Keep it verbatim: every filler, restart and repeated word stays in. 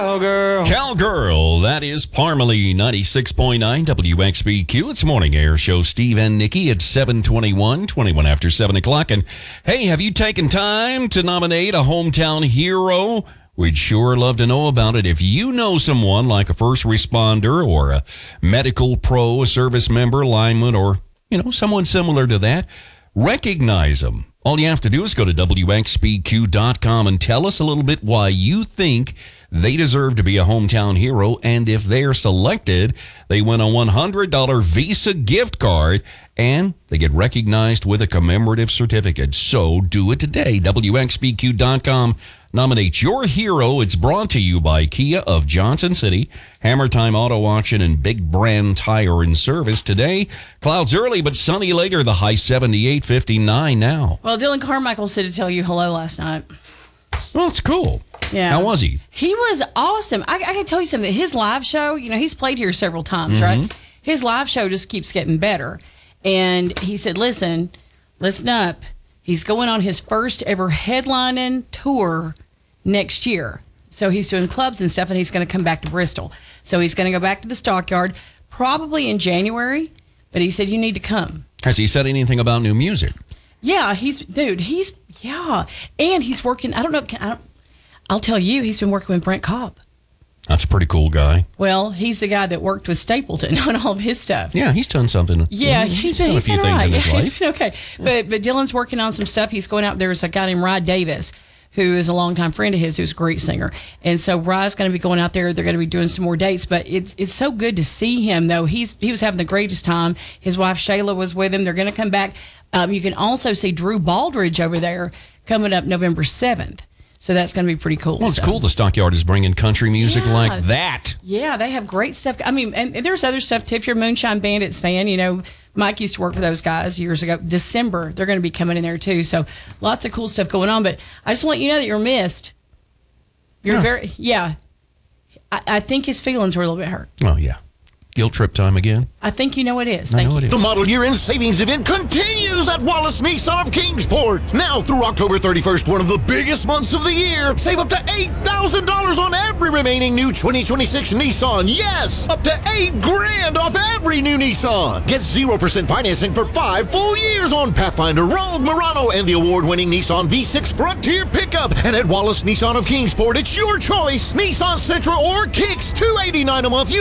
Cowgirl. Cowgirl, that is Parmalee, ninety-six point nine W X B Q. It's Morning Air Show. Steve and Nikki at seven twenty-one, twenty-one after seven o'clock. And hey, have you taken time to nominate a hometown hero? We'd sure love to know about it. If you know someone like a first responder or a medical pro, a service member, lineman, or, you know, someone similar to that, recognize them. All you have to do is go to W X B Q dot com and tell us a little bit why you think they deserve to be a hometown hero. And if they're selected, they win a one hundred dollars Visa gift card and they get recognized with a commemorative certificate. So do it today. W X B Q dot com. Nominate your hero. It's brought to you by Kia of Johnson City, Hammer Time Auto Auction, and Big Brand Tire and Service. Today, clouds early, but sunny later. The high seventy-eight, fifty-nine now. Well, Dylan Carmichael said to tell you hello last night. Well, it's cool. Yeah. How was he? He was awesome. I, I can tell you something. His live show, you know, he's played here several times, Mm-hmm. right? His live show just keeps getting better. And he said, listen, listen up. He's going on his first ever headlining tour next year. So he's doing clubs and stuff, and he's going to come back to Bristol. So he's going to go back to the Stockyard probably in January, but he said, you need to come. Has he said anything about new music? Yeah, he's, dude, he's, yeah. And he's working, I don't know, I don't, I'll tell you, he's been working with Brent Cobb. That's a pretty cool guy. Well, he's the guy that worked with Stapleton on all of his stuff. Yeah, he's done something. Yeah, he's, he's done been, a he's few been things right. in his He's life. been okay. But but Dylan's working on some stuff. He's going out. There's a guy named Rod Davis, who is a longtime friend of his, who's a great singer. And so Rod's going to be going out there. They're going to be doing some more dates. But it's it's so good to see him, though. He's He was having the greatest time. His wife, Shayla, was with him. They're going to come back. Um, you can also see Drew Baldridge over there coming up November seventh. So that's going to be pretty cool. Well, it's so. cool the Stockyard is bringing country music Yeah. like that. Yeah, they have great stuff. I mean, and there's other stuff too. If you're a Moonshine Bandits fan, you know, Mike used to work for those guys years ago. December, they're going to be coming in there too. So lots of cool stuff going on. But I just want you to know that you're missed. You're Yeah. very, yeah. I, I think his feelings were a little bit hurt. Oh, yeah. Guilt trip time again? I think you know it is. I Thank know you. it is. The model year-end savings event continues at Wallace Nissan of Kingsport. Now through October thirty-first, one of the biggest months of the year. Save up to eight thousand dollars on every remaining new twenty twenty-six Nissan. Yes, up to eight grand off every new Nissan. Get zero percent financing for five full years on Pathfinder, Rogue, Murano, and the award-winning Nissan V six Frontier pickup. And at Wallace Nissan of Kingsport, it's your choice. Nissan Sentra or Kicks, two hundred eighty-nine dollars a month.